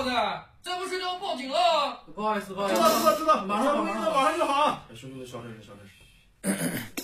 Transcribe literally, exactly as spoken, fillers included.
小子，再不睡就要报警了。 不好意思，不好意思， 知道知道知道， 马上马上马上就好。 兄弟们，小点声，小点声。